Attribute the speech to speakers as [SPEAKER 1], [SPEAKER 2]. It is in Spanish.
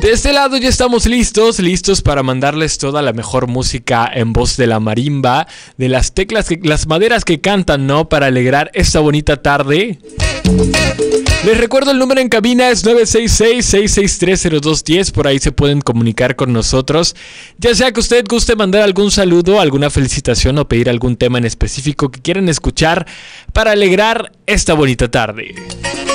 [SPEAKER 1] De este lado ya estamos listos para mandarles toda la mejor música en voz de la marimba, de las teclas, las maderas que cantan, ¿no? Para alegrar esta bonita tarde. Les recuerdo el número en cabina es 966-663-0210. Por ahí se pueden comunicar con nosotros. Ya sea que usted guste mandar algún saludo, alguna felicitación o pedir algún tema en específico que quieran escuchar para alegrar esta bonita tarde.